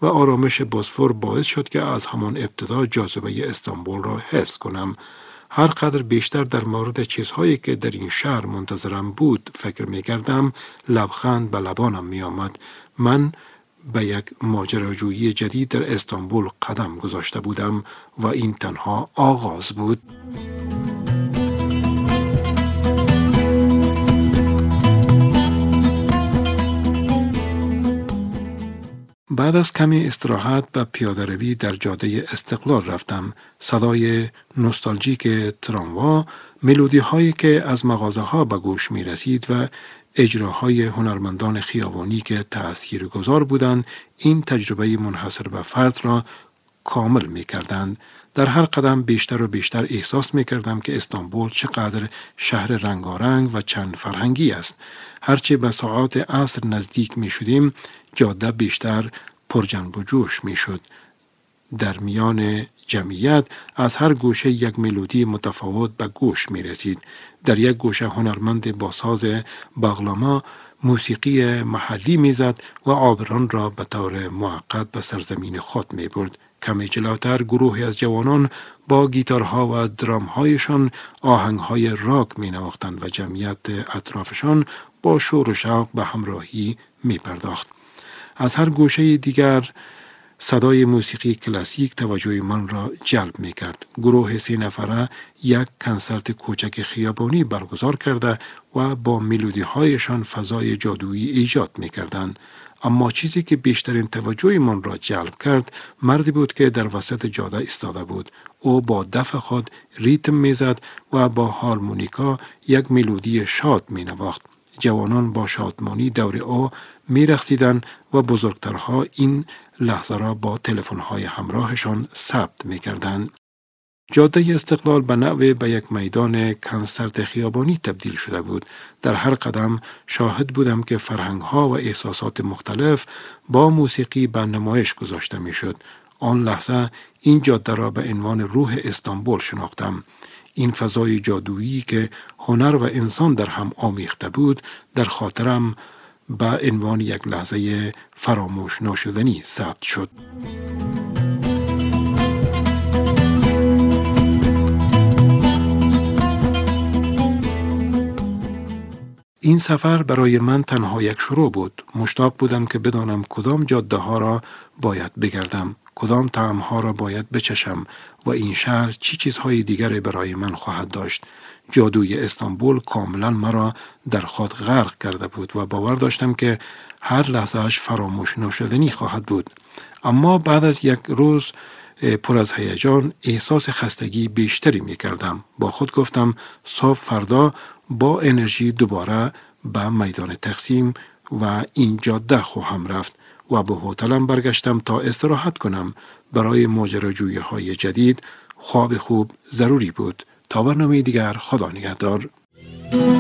و آرامش بوسفور باعث شد که از همان ابتدا جاذبه استانبول را حس کنم. هر قدر بیشتر در مورد چیزهایی که در این شهر منتظرم بود فکر می کردم، لبخند به لبانم می آمد. من به یک ماجراجویی جدید در استانبول قدم گذاشته بودم و این تنها آغاز بود. بعد از کمی استراحت به پیاده‌روی در جاده استقلال رفتم. صدای نوستالژیک تراموا، ملودی هایی که از مغازه ها به گوش می رسید و اجراهای هنرمندان خیابانی که تأثیرگذار بودند، این تجربه منحصر به فرد را کامل می کردند. در هر قدم بیشتر و بیشتر احساس می کردم که استانبول چقدر شهر رنگارنگ و چند فرهنگی است. هرچه به ساعات عصر نزدیک می شدیم، جاده بیشتر پرجنب و جوش می شد. در میان جمعیت از هر گوشه یک ملودی متفاوت به گوش می رسید. در یک گوشه هنرمند با ساز باغلاما موسیقی محلی می زد و عابران را به طور موقت به سرزمین خود می برد. کمی جلوتر گروهی از جوانان با گیتارها و درامهایشان آهنگهای راک می نواختند و جمعیت اطرافشان با شور و شوق به همراهی می پرداخت. از هر گوشه دیگر صدای موسیقی کلاسیک توجه من را جلب می کرد. گروه 3 نفره یک کنسرت کوچک خیابانی برگزار کرده و با ملودی هایشان فضای جادویی ایجاد می کردند. اما چیزی که بیشترین توجه من را جلب کرد، مردی بود که در وسط جاده ایستاده بود. او با دف خود ریتم می زد و با هارمونیکا یک ملودی شاد می نواخت. جوانان با شادمانی دور او می رقصیدند و بزرگترها این لحظه را با تلفن‌های همراهشان ثبت می کردند. جاده استقلال به نوعی به یک میدان کنسرت خیابانی تبدیل شده بود. در هر قدم شاهد بودم که فرهنگ‌ها و احساسات مختلف با موسیقی به نمایش گذاشته می شد. آن لحظه این جاده را به عنوان روح استانبول شناختم. این فضای جادویی که هنر و انسان در هم آمیخته بود، در خاطرم به عنوان یک لحظه فراموش ناشدنی ثبت شد. این سفر برای من تنها یک شروع بود. مشتاق بودم که بدانم کدام جاده ها را باید بگردم، کدام طعم ها را باید بچشم و این شهر چی چیزهای دیگری برای من خواهد داشت. جادوی استانبول کاملا مرا در خود غرق کرده بود و باور داشتم که هر لحظهش فراموش ناشدنی خواهد بود. اما بعد از یک روز پر از هیجان احساس خستگی بیشتری می کردم. با خود گفتم صبح فردا با انرژی دوباره به میدان تقسیم و این جاده خواهم رفت و به هتلم برگشتم تا استراحت کنم. برای ماجراجویی های جدید خواب خوب ضروری بود. تا برنامه دیگر، خدا نگهدار.